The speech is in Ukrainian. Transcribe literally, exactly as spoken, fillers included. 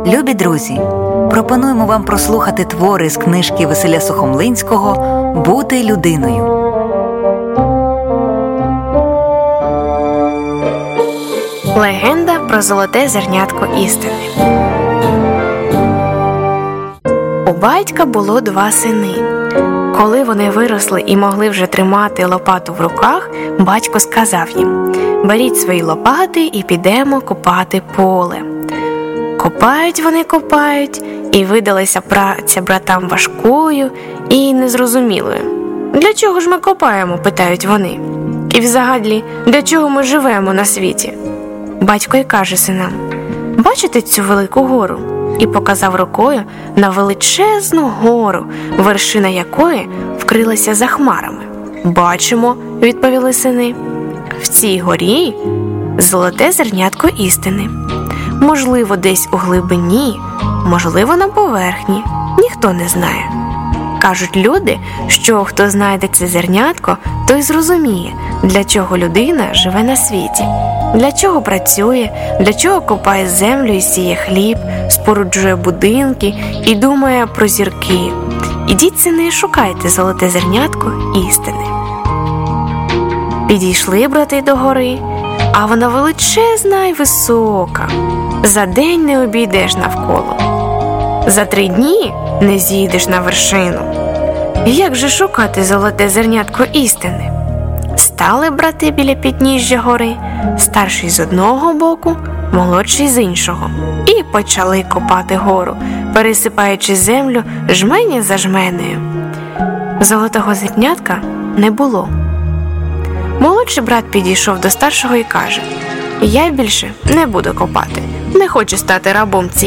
Любі друзі, пропонуємо вам прослухати твори з книжки Василя Сухомлинського «Бути людиною». Легенда про золоте зернятко істини. У батька було два сини. Коли вони виросли і могли вже тримати лопату в руках, батько сказав їм: «Беріть свої лопати і підемо копати поле». Копають вони, копають, і видалася праця братам важкою і незрозумілою. «Для чого ж ми копаємо?» – питають вони. «І взагалі, для чого ми живемо на світі?» Батько й каже синам: «Бачите цю велику гору?» І показав рукою на величезну гору, вершина якої вкрилася за хмарами. «Бачимо», – відповіли сини. «В цій горі золоте зернятко істини. Можливо, десь у глибині, можливо, на поверхні. Ніхто не знає». Кажуть люди, що хто знайде це зернятко, той зрозуміє, для чого людина живе на світі, для чого працює, для чого копає землю і сіє хліб, споруджує будинки і думає про зірки. Ідіть, сини, і шукайте золоте зернятко істини. Підійшли брати до гори, а вона величезна і висока. За день не обійдеш навколо. За три дні не зійдеш на вершину. Як же шукати золоте зернятко істини? Стали брати біля підніжжя гори, старший з одного боку, молодший з іншого, і почали копати гору, пересипаючи землю жменя за жменею. Золотого зернятка не було. Молодший брат підійшов до старшого і каже: «Я більше не буду копати, не хочу стати рабом цієї